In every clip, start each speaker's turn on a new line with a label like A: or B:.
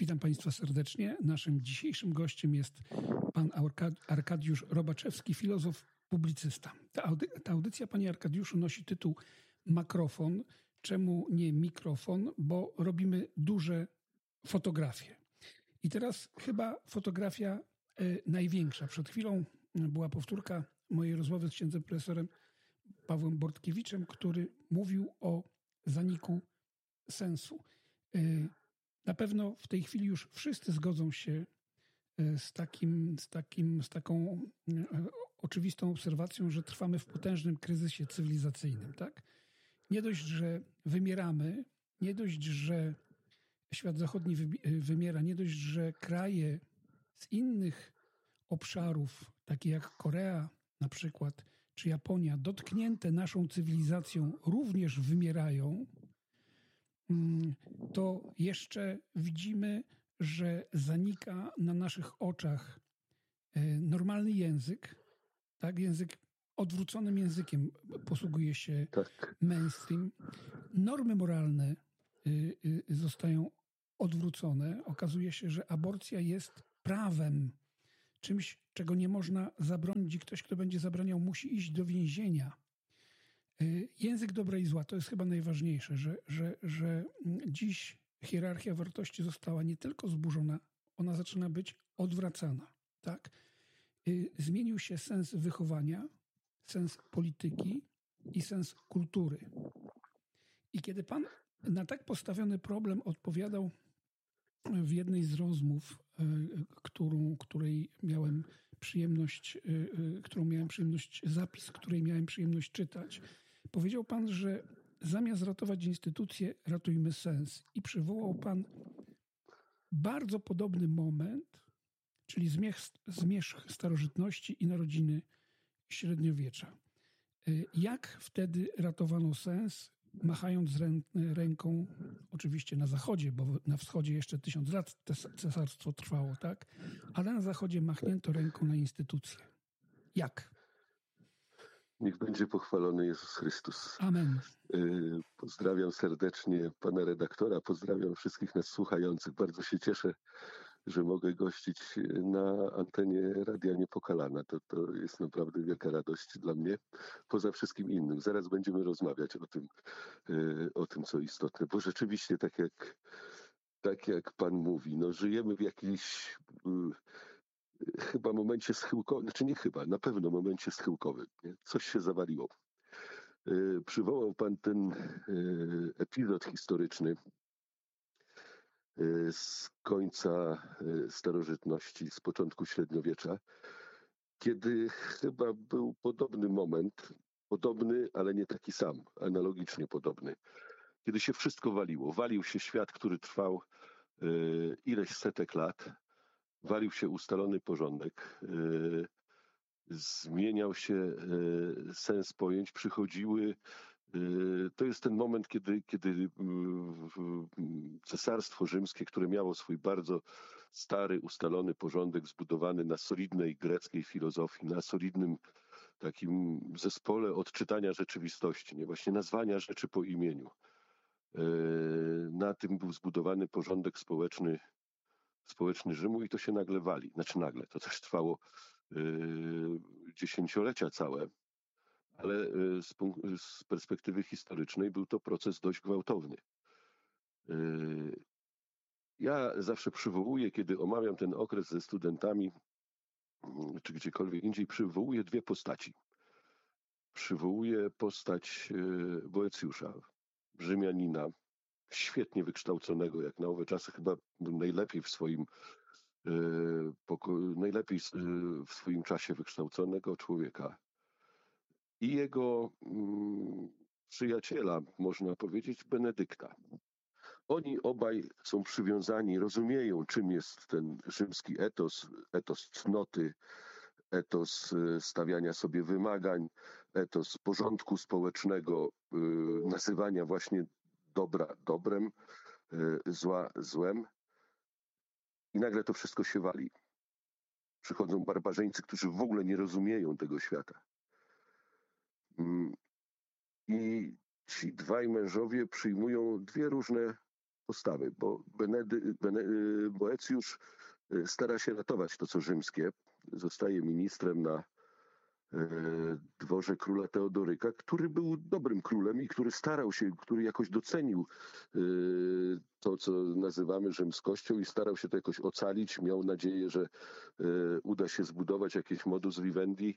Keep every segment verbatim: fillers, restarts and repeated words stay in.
A: Witam Państwa serdecznie. Naszym dzisiejszym gościem jest pan Arkadiusz Robaczewski, filozof, publicysta. Ta, audy- ta audycja, panie Arkadiuszu, nosi tytuł Makrofon. Czemu nie mikrofon? Bo robimy duże fotografie. I teraz chyba fotografia y, największa. Przed chwilą była powtórka mojej rozmowy z księdzem profesorem Pawłem Bortkiewiczem, który mówił o zaniku sensu. Y, Na pewno w tej chwili już wszyscy zgodzą się z, takim, z, takim, z taką oczywistą obserwacją, że trwamy w potężnym kryzysie cywilizacyjnym. Tak? Nie dość, że wymieramy, nie dość, że świat zachodni wymiera, nie dość, że kraje z innych obszarów, takie jak Korea na przykład, czy Japonia, dotknięte naszą cywilizacją, również wymierają, to jeszcze widzimy, że zanika na naszych oczach normalny język, tak? Język odwróconym językiem posługuje się
B: tak.
A: mainstream. Normy moralne zostają odwrócone. Okazuje się, że aborcja jest prawem, czymś, czego nie można zabronić i ktoś, kto będzie zabraniał, musi iść do więzienia. Język dobra i zła to jest chyba najważniejsze, że, że, że dziś hierarchia wartości została nie tylko zburzona, ona zaczyna być odwracana. Tak? Zmienił się sens wychowania, sens polityki i sens kultury. I kiedy pan na tak postawiony problem odpowiadał w jednej z rozmów, którą, której miałem przyjemność, którą miałem przyjemność, zapis, której miałem przyjemność czytać, powiedział pan, że zamiast ratować instytucje, ratujmy sens. I przywołał pan bardzo podobny moment, czyli zmierzch, zmierzch starożytności i narodziny średniowiecza. Jak wtedy ratowano sens, machając ręką, oczywiście na zachodzie, bo na wschodzie jeszcze tysiąc lat cesarstwo trwało, tak? Ale na zachodzie machnięto ręką na instytucje. Jak?
B: Niech będzie pochwalony Jezus Chrystus.
A: Amen.
B: Pozdrawiam serdecznie pana redaktora, pozdrawiam wszystkich nas słuchających. Bardzo się cieszę, że mogę gościć na antenie Radia Niepokalana. To, to jest naprawdę wielka radość dla mnie, poza wszystkim innym. Zaraz będziemy rozmawiać o tym, o tym co istotne, bo rzeczywiście tak jak, tak jak pan mówi, no żyjemy w jakiejś chyba momencie schyłkowym, znaczy nie chyba, na pewno momencie schyłkowym. Nie? Coś się zawaliło. Yy, przywołał pan ten yy, epizod historyczny yy, z końca yy, starożytności, z początku średniowiecza, kiedy chyba był podobny moment, podobny, ale nie taki sam, analogicznie podobny, kiedy się wszystko waliło. Walił się świat, który trwał yy, ileś setek lat, walił się ustalony porządek, yy, zmieniał się yy, sens pojęć, przychodziły. Yy, to jest ten moment, kiedy, kiedy yy, cesarstwo rzymskie, które miało swój bardzo stary, ustalony porządek zbudowany na solidnej greckiej filozofii, na solidnym takim zespole odczytania rzeczywistości, nie właśnie nazwania rzeczy po imieniu. Yy, na tym był zbudowany porządek społeczny społeczny Rzymu i to się nagle wali. Znaczy nagle, to też trwało yy, dziesięciolecia całe, ale yy, z, punk- z perspektywy historycznej był to proces dość gwałtowny. Yy, ja zawsze przywołuję, kiedy omawiam ten okres ze studentami, yy, czy gdziekolwiek indziej, przywołuję dwie postaci. Przywołuję postać yy, Boecjusza, Rzymianina, świetnie wykształconego, jak na owe czasy chyba najlepiej w swoim yy, poko- najlepiej yy, w swoim czasie wykształconego człowieka i jego yy, przyjaciela, można powiedzieć, Benedykta. Oni obaj są przywiązani, rozumieją, czym jest ten rzymski etos, etos cnoty, etos yy, stawiania sobie wymagań, etos porządku społecznego, yy, nazywania właśnie dobra dobrem, zła złem. I nagle to wszystko się wali. Przychodzą barbarzyńcy, którzy w ogóle nie rozumieją tego świata. I ci dwaj mężowie przyjmują dwie różne postawy, bo Benedy, Bene, Boecjusz stara się ratować to, co rzymskie. Zostaje ministrem na dworze króla Teodoryka, który był dobrym królem i który starał się, który jakoś docenił to, co nazywamy rzymskością i starał się to jakoś ocalić. Miał nadzieję, że uda się zbudować jakieś modus vivendi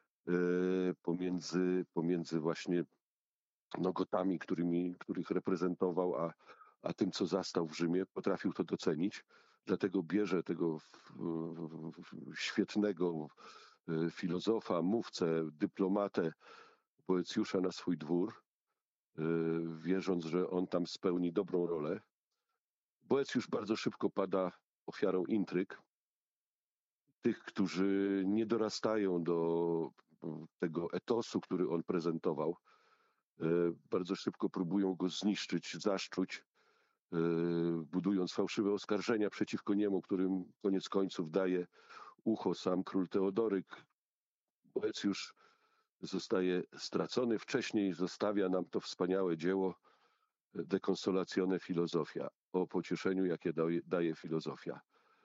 B: pomiędzy, pomiędzy właśnie no, gotami, którymi, których reprezentował, a, a tym, co zastał w Rzymie. Potrafił to docenić. Dlatego bierze tego świetnego filozofa, mówcę, dyplomatę Boecjusza na swój dwór, wierząc, że on tam spełni dobrą rolę. Boecjusz bardzo szybko pada ofiarą intryg, tych, którzy nie dorastają do tego etosu, który on prezentował. Bardzo szybko próbują go zniszczyć, zaszczuć, budując fałszywe oskarżenia przeciwko niemu, którym koniec końców daje ucho sam król Teodoryk. Boecjusz zostaje stracony. Wcześniej zostawia nam to wspaniałe dzieło De Consolatione Philosophia, o pocieszeniu, jakie daje, daje filozofia.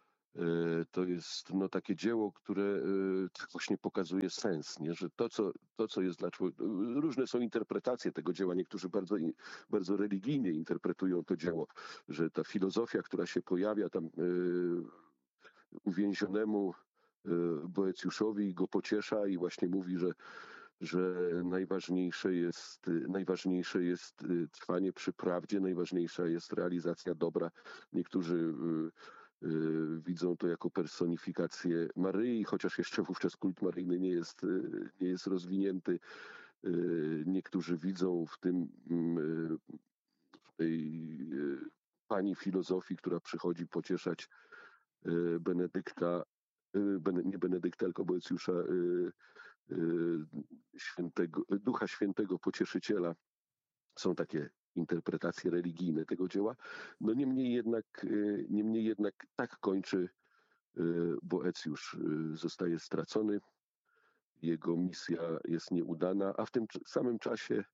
B: To jest no, takie dzieło, które tak właśnie pokazuje sens, nie? Że to co, to, co jest dla człowieka... Różne są interpretacje tego dzieła. Niektórzy bardzo, bardzo religijnie interpretują to dzieło, że ta filozofia, która się pojawia tam yy, uwięzionemu yy, Boecjuszowi, go pociesza i właśnie mówi, że że najważniejsze jest, najważniejsze jest trwanie przy prawdzie, najważniejsza jest realizacja dobra. Niektórzy y, y, widzą to jako personifikację Maryi, chociaż jeszcze wówczas kult maryjny nie jest, y, nie jest rozwinięty. Y, niektórzy widzą w tym y, w tej y, pani filozofii, która przychodzi pocieszać y, Benedykta, y, Bene, nie Benedykta, tylko Boecjusza, y, Świętego, Ducha Świętego Pocieszyciela. Są takie interpretacje religijne tego dzieła. No niemniej jednak, niemniej jednak tak kończy Boecjusz. Zostaje stracony, jego misja jest nieudana, a w tym samym czasie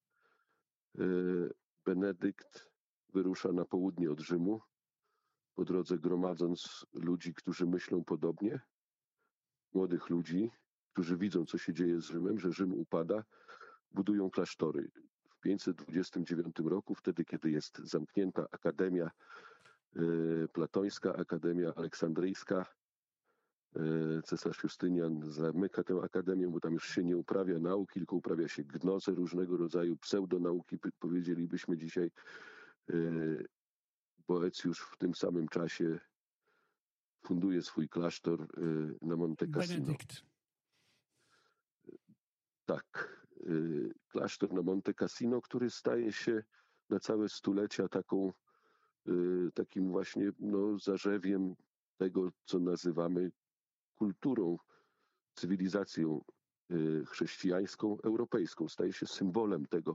B: Benedykt wyrusza na południe od Rzymu, po drodze gromadząc ludzi, którzy myślą podobnie, młodych ludzi, którzy widzą, co się dzieje z Rzymem, że Rzym upada, budują klasztory. W pięćset dwudziestym dziewiątym roku, wtedy, kiedy jest zamknięta Akademia y, Platońska, Akademia Aleksandryjska, y, cesarz Justynian zamyka tę akademię, bo tam już się nie uprawia nauki, tylko uprawia się gnozę, różnego rodzaju pseudonauki, powiedzielibyśmy dzisiaj. Y, Boecjusz w tym samym czasie funduje swój klasztor y, na Monte Cassino.
A: Benedykt.
B: Tak, klasztor na Monte Cassino, który staje się na całe stulecia taką, takim właśnie no, zarzewiem tego, co nazywamy kulturą, cywilizacją chrześcijańską, europejską. Staje się symbolem tego,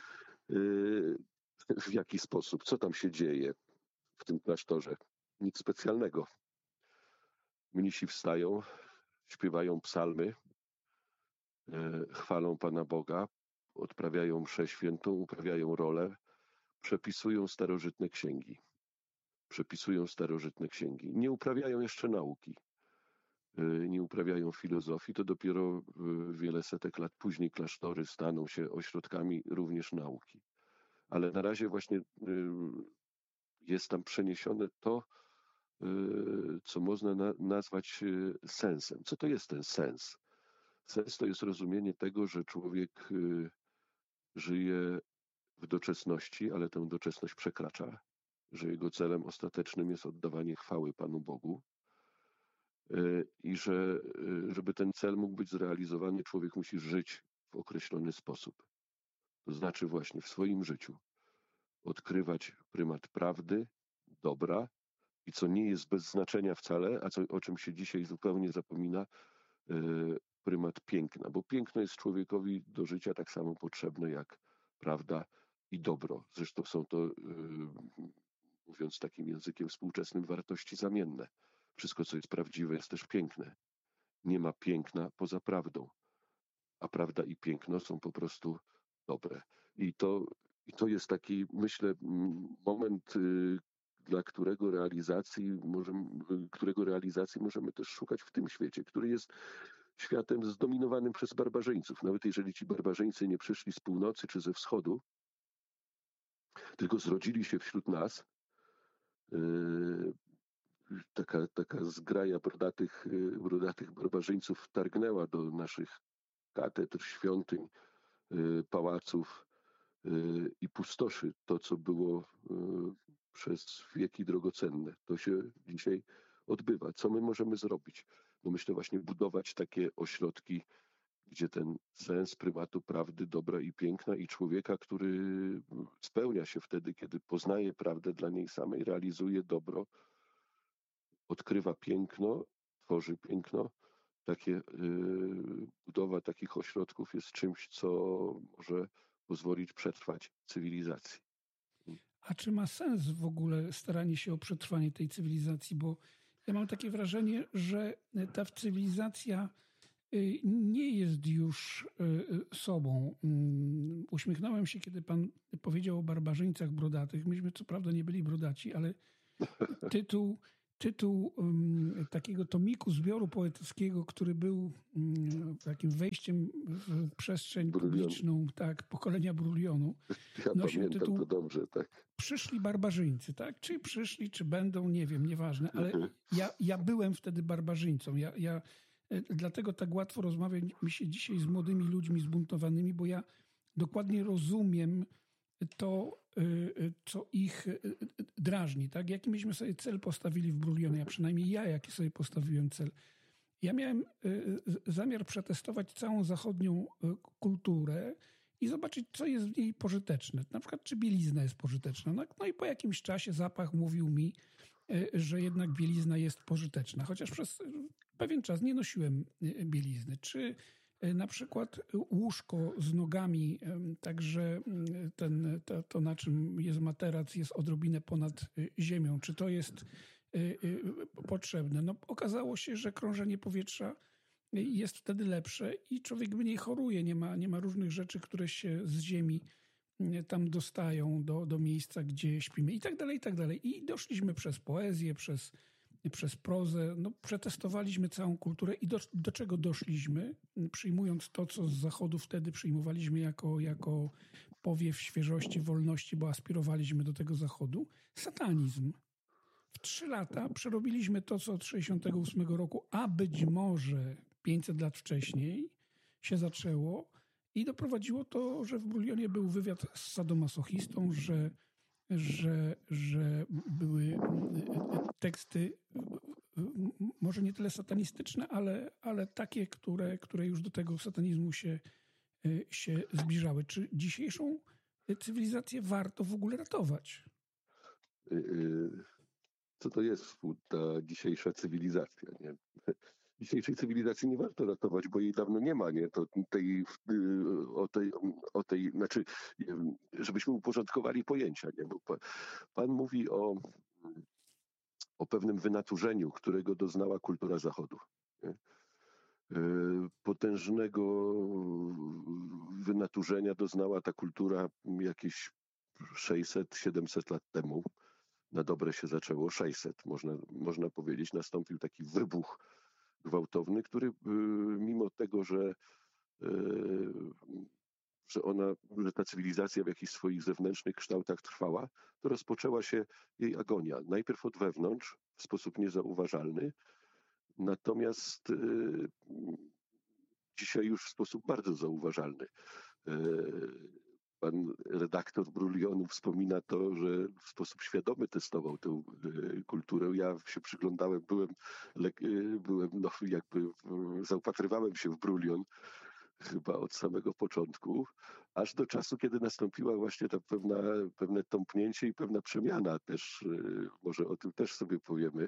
B: w jaki sposób, co tam się dzieje w tym klasztorze. Nic specjalnego. Mnisi wstają, śpiewają psalmy, chwalą Pana Boga, odprawiają mszę świętą, uprawiają rolę, przepisują starożytne księgi. Przepisują starożytne księgi. Nie uprawiają jeszcze nauki. Nie uprawiają filozofii. To dopiero wiele setek lat później klasztory staną się ośrodkami również nauki. Ale na razie właśnie jest tam przeniesione to, co można nazwać sensem. Co to jest ten sens? Sens to jest rozumienie tego, że człowiek żyje w doczesności, ale tę doczesność przekracza, że jego celem ostatecznym jest oddawanie chwały Panu Bogu i że żeby ten cel mógł być zrealizowany, człowiek musi żyć w określony sposób. To znaczy właśnie w swoim życiu odkrywać prymat prawdy, dobra i co nie jest bez znaczenia wcale, a co, o czym się dzisiaj zupełnie zapomina, prymat piękna, bo piękno jest człowiekowi do życia tak samo potrzebne jak prawda i dobro. Zresztą są to, mówiąc takim językiem współczesnym, wartości zamienne. Wszystko, co jest prawdziwe, jest też piękne. Nie ma piękna poza prawdą, a prawda i piękno są po prostu dobre. I to, i to jest taki, myślę, moment dla którego realizacji możemy, którego realizacji możemy też szukać w tym świecie, który jest światem zdominowanym przez barbarzyńców. Nawet jeżeli ci barbarzyńcy nie przyszli z północy czy ze wschodu, tylko zrodzili się wśród nas, yy, taka, taka zgraja brodatych, yy, brodatych barbarzyńców wtargnęła do naszych katedr, świątyń, yy, pałaców yy, i pustoszy to, co było yy, przez wieki drogocenne. To się dzisiaj odbywa. Co my możemy zrobić? No myślę właśnie budować takie ośrodki, gdzie ten sens prymatu prawdy, dobra i piękna i człowieka, który spełnia się wtedy, kiedy poznaje prawdę dla niej samej, realizuje dobro, odkrywa piękno, tworzy piękno. Takie yy, budowa takich ośrodków jest czymś, co może pozwolić przetrwać cywilizacji.
A: A czy ma sens w ogóle staranie się o przetrwanie tej cywilizacji? Bo ja mam takie wrażenie, że ta cywilizacja nie jest już sobą. Uśmiechnąłem się, kiedy pan powiedział o barbarzyńcach brodatych. Myśmy co prawda nie byli brodaci, ale tytuł, tytuł takiego tomiku zbioru poetyckiego, który był takim wejściem w przestrzeń publiczną, tak, pokolenia Brulionu.
B: Ja pamiętam tytuł, to dobrze, tak.
A: Przyszli barbarzyńcy, tak? Czy przyszli, czy będą, nie wiem, nieważne, ale ja, ja byłem wtedy barbarzyńcą. Ja, ja Dlatego tak łatwo rozmawia mi się dzisiaj z młodymi ludźmi zbuntowanymi, bo ja dokładnie rozumiem to, co ich drażni. Tak? Jaki myśmy sobie cel postawili w Brulionie, a przynajmniej ja jaki sobie postawiłem cel. Ja miałem zamiar przetestować całą zachodnią kulturę i zobaczyć, co jest w niej pożyteczne. Na przykład, czy bielizna jest pożyteczna. No, no i po jakimś czasie zapach mówił mi, że jednak bielizna jest pożyteczna. Chociaż przez pewien czas nie nosiłem bielizny. Czy na przykład łóżko z nogami, także ten, to, to na czym jest materac, jest odrobinę ponad ziemią. Czy to jest potrzebne? No, okazało się, że krążenie powietrza jest wtedy lepsze i człowiek mniej choruje. Nie ma, nie ma różnych rzeczy, które się z ziemi tam dostają do, do miejsca, gdzie śpimy i tak dalej, i tak dalej. I doszliśmy przez poezję, przez, przez prozę, no przetestowaliśmy całą kulturę i do, do czego doszliśmy, przyjmując to, co z zachodu wtedy przyjmowaliśmy jako, jako powiew świeżości, wolności, bo aspirowaliśmy do tego zachodu. Satanizm. W trzy lata przerobiliśmy to, co od sześćdziesiątego ósmego roku, a być może pięćset lat wcześniej się zaczęło i doprowadziło to, że w Brulionie był wywiad z sadomasochistą, że, że, że były teksty może nie tyle satanistyczne, ale, ale takie, które, które już do tego satanizmu się, się zbliżały. Czy dzisiejszą cywilizację warto w ogóle ratować?
B: Co to jest ta dzisiejsza cywilizacja? Nie? Dzisiejszej cywilizacji nie warto ratować, bo jej dawno nie ma, nie? To tej, o tej, o tej, znaczy, żebyśmy uporządkowali pojęcia, nie? Bo pan, pan mówi o, o pewnym wynaturzeniu, którego doznała kultura Zachodu. Nie? Potężnego wynaturzenia doznała ta kultura jakieś sześćset siedemset lat temu. Na dobre się zaczęło, sześćset można, można powiedzieć. Nastąpił taki wybuch gwałtowny, który mimo tego, że, że ona, że ta cywilizacja w jakichś swoich zewnętrznych kształtach trwała, to rozpoczęła się jej agonia. Najpierw od wewnątrz, w sposób niezauważalny, natomiast dzisiaj już w sposób bardzo zauważalny. Pan redaktor Brulionu wspomina to, że w sposób świadomy testował tę kulturę. Ja się przyglądałem, byłem, byłem no, jakby zaopatrywałem się w Brulion chyba od samego początku, aż do czasu, kiedy nastąpiła właśnie ta pewna, pewne tąpnięcie i pewna przemiana też, może o tym też sobie powiemy,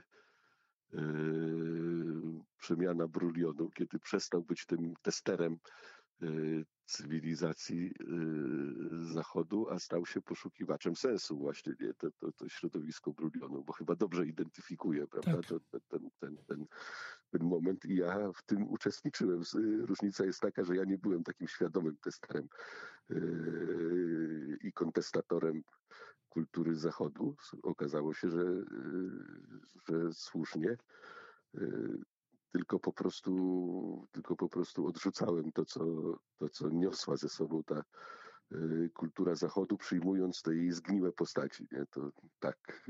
B: przemiana Brulionu, kiedy przestał być tym testerem cywilizacji Zachodu, a stał się poszukiwaczem sensu właśnie, nie? To, to, to środowisko Brulionu, bo chyba dobrze identyfikuje, prawda,
A: tak.
B: to, ten, ten, ten, ten moment i ja w tym uczestniczyłem. Różnica jest taka, że ja nie byłem takim świadomym testerem i kontestatorem kultury Zachodu. Okazało się, że, że słusznie. Tylko po prostu, tylko po prostu odrzucałem to, co, to, co niosła ze sobą ta kultura Zachodu, przyjmując te jej zgniłe postaci. Nie? To tak.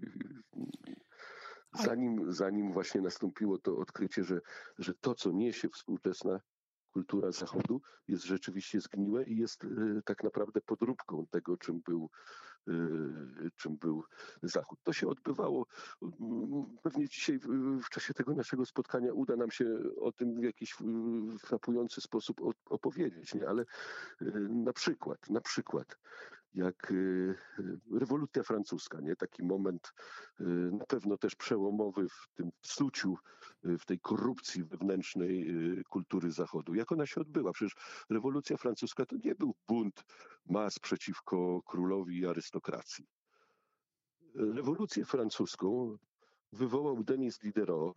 B: Zanim, zanim właśnie nastąpiło to odkrycie, że, że to, co niesie współczesna kultura Zachodu, jest rzeczywiście zgniłe i jest tak naprawdę podróbką tego, czym był, czym był Zachód. To się odbywało. Pewnie dzisiaj w czasie tego naszego spotkania uda nam się o tym w jakiś frapujący sposób opowiedzieć, nie? Ale na przykład, na przykład jak rewolucja francuska, nie? Taki moment na pewno też przełomowy w tym psuciu, w tej korupcji wewnętrznej kultury Zachodu. Jak ona się odbyła? Przecież rewolucja francuska to nie był bunt mas przeciwko królowi i arystokracji. Rewolucję francuską wywołał Denis Diderot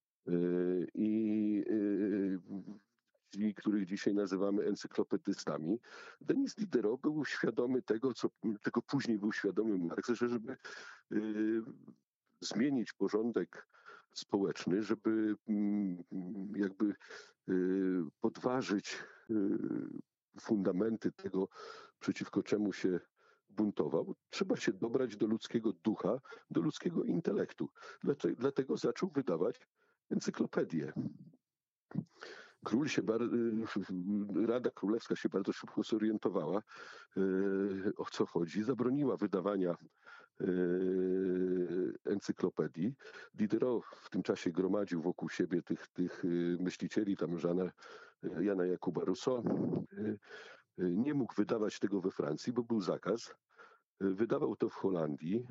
B: i ci, których dzisiaj nazywamy encyklopedystami. Denis Diderot był świadomy tego, co tego później był świadomy Marx, że żeby y, zmienić porządek społeczny, żeby y, jakby y, podważyć y, fundamenty tego, przeciwko czemu się buntował, trzeba się dobrać do ludzkiego ducha, do ludzkiego intelektu. Dlatego, dlatego zaczął wydawać encyklopedię. Król się bar... Rada Królewska się bardzo szybko zorientowała, o co chodzi. Zabroniła wydawania encyklopedii. Diderot w tym czasie gromadził wokół siebie tych, tych myślicieli, tam Żana, Jana Jakuba Rousseau. Nie mógł wydawać tego we Francji, bo był zakaz. Wydawał to w Holandii.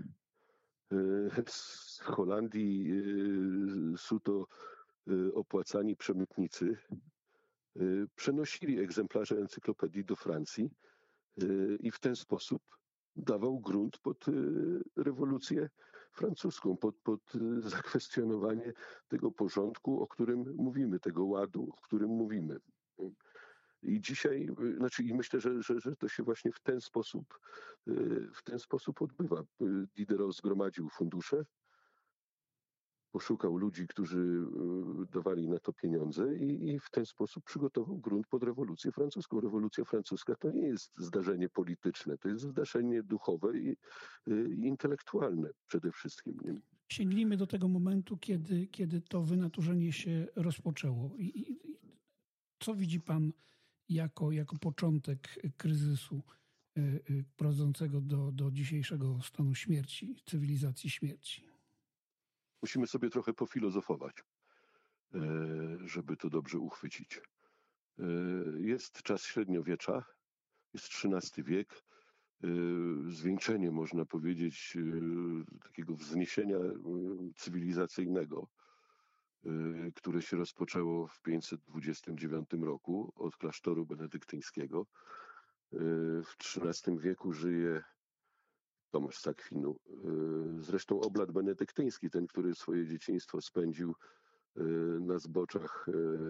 B: Z Holandii suto opłacani przemytnicy przenosili egzemplarze encyklopedii do Francji i w ten sposób dawał grunt pod rewolucję francuską, pod, pod zakwestionowanie tego porządku, o którym mówimy, tego ładu, o którym mówimy. I dzisiaj, znaczy i myślę, że, że, że to się właśnie w ten sposób, w ten sposób odbywa. Diderot zgromadził fundusze, poszukał ludzi, którzy dawali na to pieniądze i, i w ten sposób przygotował grunt pod rewolucję francuską. Rewolucja francuska to nie jest zdarzenie polityczne, to jest zdarzenie duchowe i, i intelektualne przede wszystkim. Nie?
A: Sięgnijmy do tego momentu, kiedy, kiedy to wynaturzenie się rozpoczęło. I, i, co widzi pan jako, jako początek kryzysu y, prowadzącego do, do dzisiejszego stanu śmierci, cywilizacji śmierci?
B: Musimy sobie trochę pofilozofować, żeby to dobrze uchwycić. Jest czas średniowiecza, jest trzynasty wiek, zwieńczenie, można powiedzieć, takiego wzniesienia cywilizacyjnego, które się rozpoczęło w pięćset dwudziestym dziewiątym roku od klasztoru benedyktyńskiego. W trzynastym wieku żyje Tomasz z Akwinu. Zresztą oblat benedyktyński, ten, który swoje dzieciństwo spędził na zboczach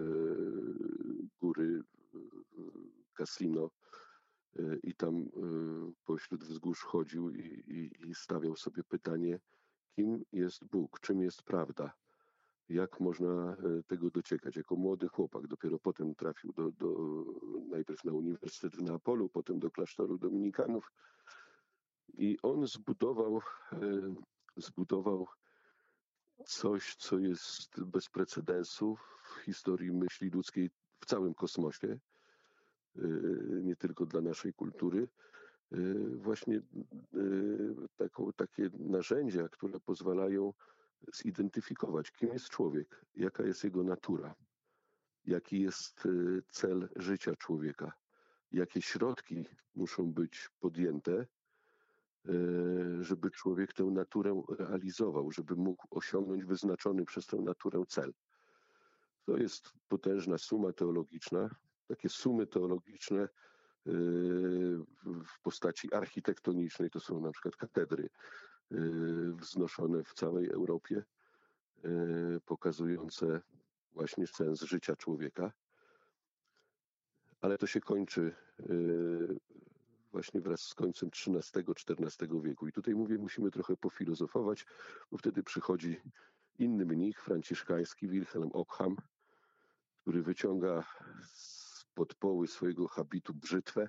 B: góry Cassino i tam pośród wzgórz chodził i, i, i stawiał sobie pytanie, kim jest Bóg, czym jest prawda, jak można tego dociekać. Jako młody chłopak dopiero potem trafił do, do najpierw na Uniwersytet w Neapolu, potem do klasztoru dominikanów i on zbudował, zbudował coś, co jest bez precedensu w historii myśli ludzkiej w całym kosmosie, nie tylko dla naszej kultury. Właśnie taką, takie narzędzia, które pozwalają zidentyfikować, kim jest człowiek, jaka jest jego natura, jaki jest cel życia człowieka, jakie środki muszą być podjęte, żeby człowiek tę naturę realizował, żeby mógł osiągnąć wyznaczony przez tę naturę cel. To jest potężna suma teologiczna. Takie sumy teologiczne w postaci architektonicznej to są na przykład katedry wznoszone w całej Europie, pokazujące właśnie sens życia człowieka. Ale to się kończy właśnie wraz z końcem trzynastego czternastego wieku. I tutaj mówię, musimy trochę pofilozofować, bo wtedy przychodzi inny mnich franciszkański, Wilhelm Ockham, który wyciąga spod poły swojego habitu brzytwę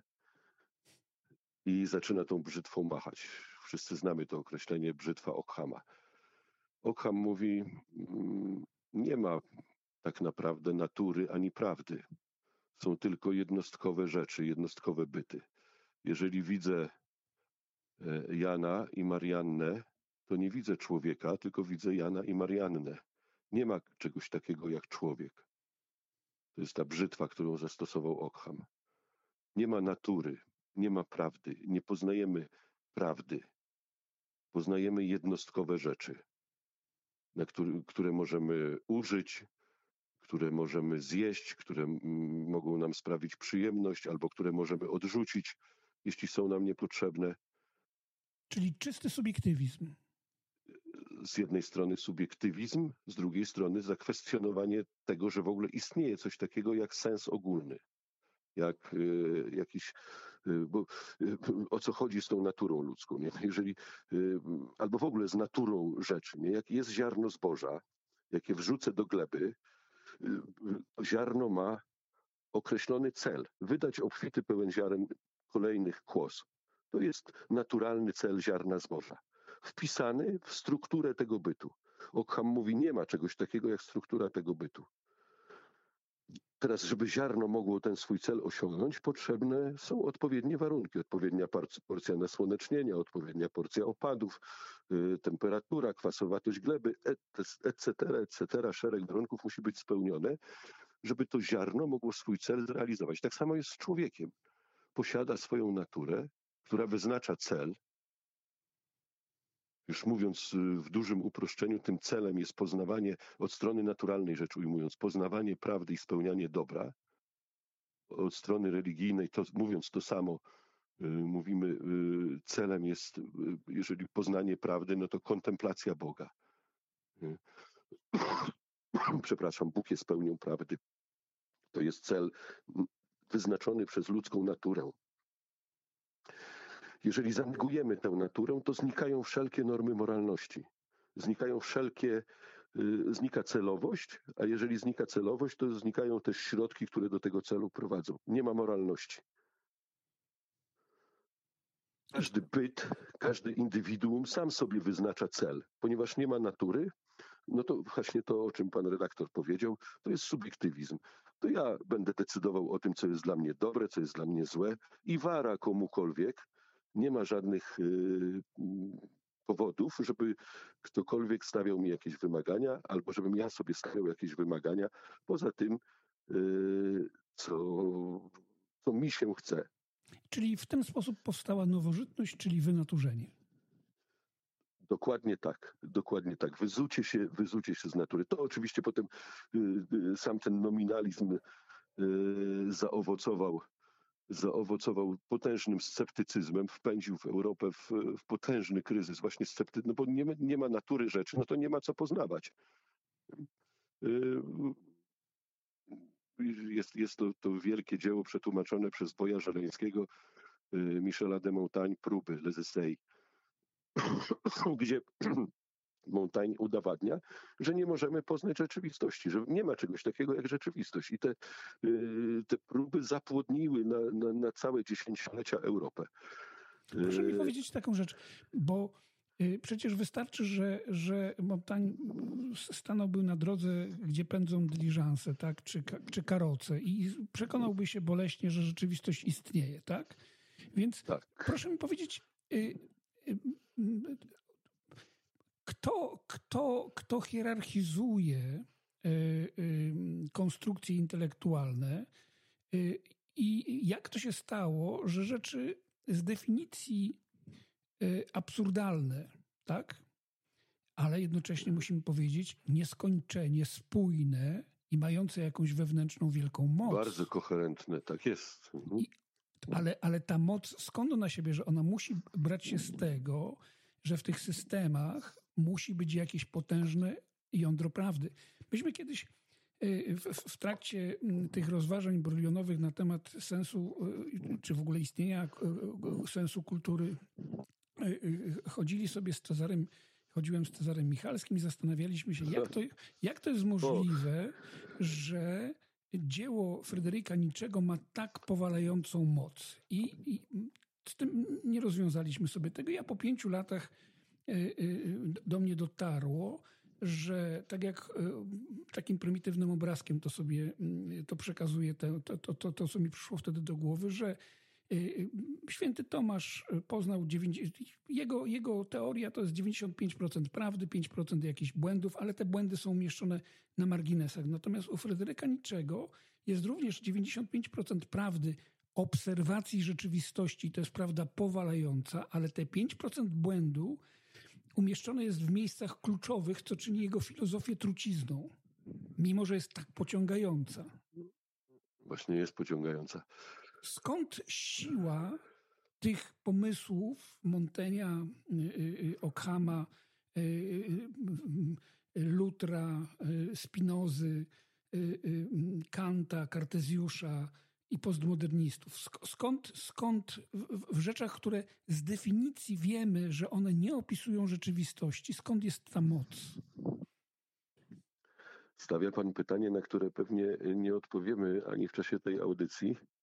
B: i zaczyna tą brzytwą machać. Wszyscy znamy to określenie brzytwa Ockhama. Ockham mówi, nie ma tak naprawdę natury ani prawdy. Są tylko jednostkowe rzeczy, jednostkowe byty. Jeżeli widzę Jana i Mariannę, to nie widzę człowieka, tylko widzę Jana i Mariannę. Nie ma czegoś takiego jak człowiek. To jest ta brzytwa, którą zastosował Ockham. Nie ma natury, nie ma prawdy, nie poznajemy prawdy. Poznajemy jednostkowe rzeczy, na który, które możemy użyć, które możemy zjeść, które m, mogą nam sprawić przyjemność, albo które możemy odrzucić, jeśli są nam niepotrzebne.
A: Czyli czysty subiektywizm.
B: Z jednej strony subiektywizm, z drugiej strony zakwestionowanie tego, że w ogóle istnieje coś takiego jak sens ogólny. Jak y, jakiś, y, bo y, o co chodzi z tą naturą ludzką, nie? Jeżeli, y, albo w ogóle z naturą rzeczy, nie? Jak jest ziarno zboża, jak je wrzucę do gleby, y, to ziarno ma określony cel. Wydać obfity pełen ziaren kolejnych kłos. To jest naturalny cel ziarna zboża. Wpisany w strukturę tego bytu. Ockham mówi, nie ma czegoś takiego jak struktura tego bytu. Teraz, żeby ziarno mogło ten swój cel osiągnąć, potrzebne są odpowiednie warunki. Odpowiednia porcja nasłonecznienia, odpowiednia porcja opadów, yy, temperatura, kwasowatość gleby, et cetera, et cetera. Szereg warunków musi być spełnione, żeby to ziarno mogło swój cel zrealizować. Tak samo jest z człowiekiem. Posiada swoją naturę, która wyznacza cel. Już mówiąc w dużym uproszczeniu, tym celem jest poznawanie, od strony naturalnej rzecz ujmując, poznawanie prawdy i spełnianie dobra. Od strony religijnej, to, mówiąc to samo, y, mówimy, y, celem jest, y, jeżeli poznanie prawdy, no to kontemplacja Boga. Y, Przepraszam, Bóg jest pełnią prawdy. To jest cel wyznaczony przez ludzką naturę. Jeżeli zanegujemy tę naturę, to znikają wszelkie normy moralności. Znikają wszelkie, y, znika celowość, a jeżeli znika celowość, to znikają też środki, które do tego celu prowadzą. Nie ma moralności. Każdy byt, każdy indywiduum sam sobie wyznacza cel. Ponieważ nie ma natury, no to właśnie to, o czym pan redaktor powiedział, to jest subiektywizm. To ja będę decydował o tym, co jest dla mnie dobre, co jest dla mnie złe i wara komukolwiek. Nie ma żadnych y, powodów, żeby ktokolwiek stawiał mi jakieś wymagania, albo żebym ja sobie stawiał jakieś wymagania, poza tym, y, co, co mi się chce.
A: Czyli w ten sposób powstała nowożytność, czyli wynaturzenie.
B: Dokładnie tak, dokładnie tak. Wyzucie się, wyzucie się z natury. To oczywiście potem y, y, sam ten nominalizm y, zaowocował zaowocował potężnym sceptycyzmem, wpędził w Europę w, w potężny kryzys właśnie sceptycyzmu, no bo nie, nie ma natury rzeczy, no to nie ma co poznawać. Jest, jest to, to wielkie dzieło przetłumaczone przez Boja Żeleńskiego, Michela de Montaigne, Próby, Les Essais, gdzie Montaigne udowadnia, że nie możemy poznać rzeczywistości, że nie ma czegoś takiego jak rzeczywistość. I te, te próby zapłodniły na, na, na całe dziesięciolecia Europę.
A: Proszę mi powiedzieć taką rzecz, bo przecież wystarczy, że, że Montaigne stanąłby na drodze, gdzie pędzą dyliżanse, tak? czy, czy karoce i przekonałby się boleśnie, że rzeczywistość istnieje. Tak? Więc tak. Proszę mi powiedzieć, Kto, kto, kto hierarchizuje y, y, konstrukcje intelektualne y, i jak to się stało, że rzeczy z definicji y, absurdalne, tak? Ale jednocześnie musimy powiedzieć nieskończenie spójne i mające jakąś wewnętrzną wielką moc.
B: Bardzo koherentne, tak jest. Mhm.
A: I, ale, ale ta moc, skąd ona się bierze? Ona musi brać się z tego, że w tych systemach musi być jakieś potężne jądro prawdy. Myśmy kiedyś w, w trakcie tych rozważań brylionowych na temat sensu, czy w ogóle istnienia sensu kultury, chodzili sobie z Cezarym, chodziłem z Cezarem Michalskim i zastanawialiśmy się, jak to, jak to jest możliwe, że dzieło Fryderyka Nietzschego ma tak powalającą moc. I, i z tym nie rozwiązaliśmy sobie tego. Ja po pięciu latach do mnie dotarło, że tak jak takim prymitywnym obrazkiem to sobie to przekazuje, to, to, to, to co mi przyszło wtedy do głowy, że święty Tomasz poznał, jego, jego teoria to jest dziewięćdziesiąt pięć procent prawdy, pięć procent jakichś błędów, ale te błędy są umieszczone na marginesach. Natomiast u Fryderyka Nietzschego jest również dziewięćdziesiąt pięć procent prawdy, obserwacji rzeczywistości, to jest prawda powalająca, ale te pięć procent błędu umieszczone jest w miejscach kluczowych, co czyni jego filozofię trucizną, mimo że jest tak pociągająca.
B: Właśnie jest pociągająca.
A: Skąd siła tych pomysłów Montaigne'a, Ockhama, Lutra, Spinozy, Kanta, Kartezjusza i postmodernistów? Skąd, skąd w rzeczach, które z definicji wiemy, że one nie opisują rzeczywistości, skąd jest ta moc?
B: Stawia pan pytanie, na które pewnie nie odpowiemy ani w czasie tej audycji,